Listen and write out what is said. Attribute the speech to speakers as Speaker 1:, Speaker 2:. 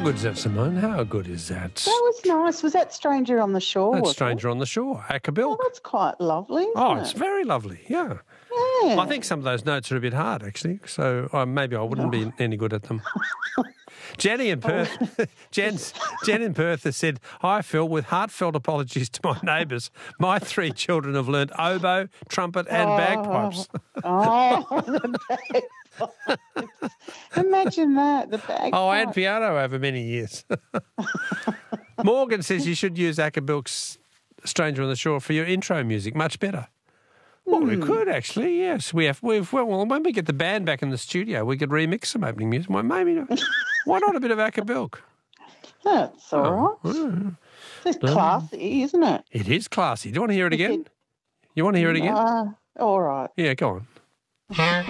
Speaker 1: good's that, Simone? How good is that?
Speaker 2: That was nice. Was that Stranger on the Shore?
Speaker 1: That's
Speaker 2: wasn't it?
Speaker 1: Stranger on the Shore, Acapulco.
Speaker 2: Oh, that's quite lovely, isn't
Speaker 1: Oh,
Speaker 2: it?
Speaker 1: it's very lovely, yeah.
Speaker 2: Yeah.
Speaker 1: I think some of those notes are a bit hard, actually, so maybe I wouldn't be any good at them. Jenny in Perth, Jen in Perth has said, "Hi, Phil, with heartfelt apologies to my neighbours, my 3 children have learnt oboe, trumpet and bagpipes."
Speaker 2: The bagpipes. Imagine that, the bagpipes.
Speaker 1: Oh, and piano over many years. Morgan says you should use Acapulco's Stranger on the Shore for your intro music, much better. Well, we could actually, yes. Well, when we get the band back in the studio, we could remix some opening music. Well, maybe not. Why not a bit of Acapulco?
Speaker 2: That's all right. It's classy, isn't it?
Speaker 1: It is classy. Do you want to hear it again? You want to hear it again?
Speaker 2: All right.
Speaker 1: Yeah, go on.